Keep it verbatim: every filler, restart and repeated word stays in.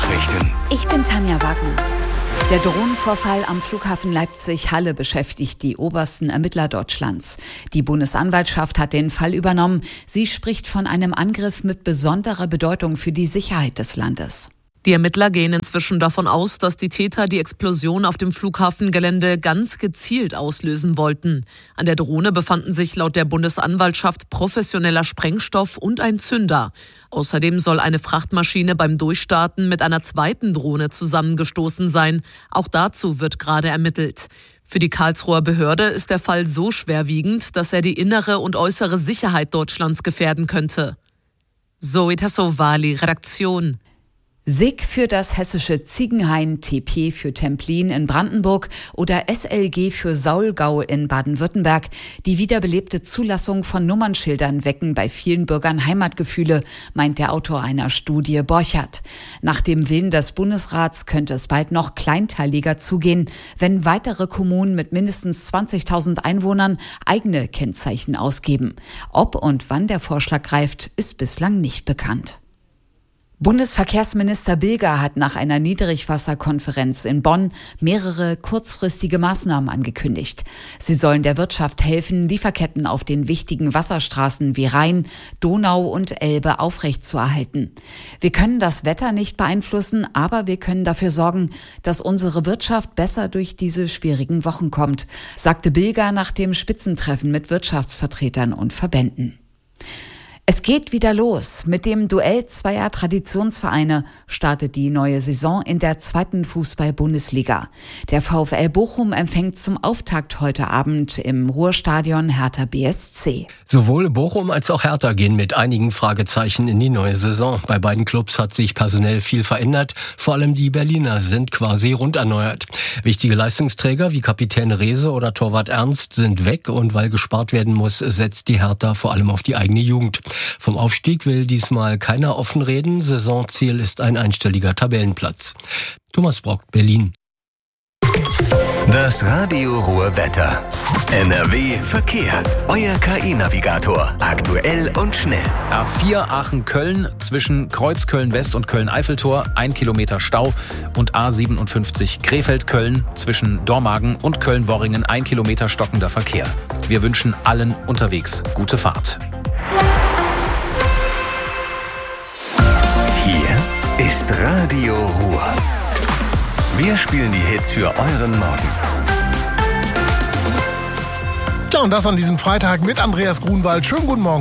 Nachrichten. Ich bin Tanja Wagner. Der Drohnenvorfall am Flughafen Leipzig-Halle beschäftigt die obersten Ermittler Deutschlands. Die Bundesanwaltschaft hat den Fall übernommen. Sie spricht von einem Angriff mit besonderer Bedeutung für die Sicherheit des Landes. Die Ermittler gehen inzwischen davon aus, dass die Täter die Explosion auf dem Flughafengelände ganz gezielt auslösen wollten. An der Drohne befanden sich laut der Bundesanwaltschaft professioneller Sprengstoff und ein Zünder. Außerdem soll eine Frachtmaschine beim Durchstarten mit einer zweiten Drohne zusammengestoßen sein. Auch dazu wird gerade ermittelt. Für die Karlsruher Behörde ist der Fall so schwerwiegend, dass er die innere und äußere Sicherheit Deutschlands gefährden könnte. Zoe Tassovali, Redaktion. S I G für das hessische Ziegenhain, T P für Templin in Brandenburg oder S L G für Saulgau in Baden-Württemberg. Die wiederbelebte Zulassung von Nummernschildern wecken bei vielen Bürgern Heimatgefühle, meint der Autor einer Studie Borchert. Nach dem Willen des Bundesrats könnte es bald noch kleinteiliger zugehen, wenn weitere Kommunen mit mindestens zwanzigtausend Einwohnern eigene Kennzeichen ausgeben. Ob und wann der Vorschlag greift, ist bislang nicht bekannt. Bundesverkehrsminister Bilger hat nach einer Niedrigwasserkonferenz in Bonn mehrere kurzfristige Maßnahmen angekündigt. Sie sollen der Wirtschaft helfen, Lieferketten auf den wichtigen Wasserstraßen wie Rhein, Donau und Elbe aufrechtzuerhalten. Wir können das Wetter nicht beeinflussen, aber wir können dafür sorgen, dass unsere Wirtschaft besser durch diese schwierigen Wochen kommt, sagte Bilger nach dem Spitzentreffen mit Wirtschaftsvertretern und Verbänden. Es geht wieder los. Mit dem Duell zweier Traditionsvereine startet die neue Saison in der zweiten Fußball-Bundesliga. Der VfL Bochum empfängt zum Auftakt heute Abend im Ruhrstadion Hertha B S C. Sowohl Bochum als auch Hertha gehen mit einigen Fragezeichen in die neue Saison. Bei beiden Clubs hat sich personell viel verändert. Vor allem die Berliner sind quasi rund erneuert. Wichtige Leistungsträger wie Kapitän Rehse oder Torwart Ernst sind weg und weil gespart werden muss, setzt die Hertha vor allem auf die eigene Jugend. Vom Aufstieg will diesmal keiner offen reden. Saisonziel ist ein einstelliger Tabellenplatz. Thomas Brock, Berlin. Das Radio Ruhr Wetter. N R W Verkehr. Euer K I-Navigator. Aktuell und schnell. A vier Aachen-Köln zwischen Kreuzköln-West und Köln-Eiffeltor ein Kilometer Stau und A siebenundfünfzig Krefeld-Köln zwischen Dormagen und Köln-Worringen ein Kilometer stockender Verkehr. Wir wünschen allen unterwegs gute Fahrt. Hier ist Radio Ruhr. Wir spielen die Hits für euren Morgen. Tja, und das an diesem Freitag mit Andreas Grunwald. Schönen guten Morgen.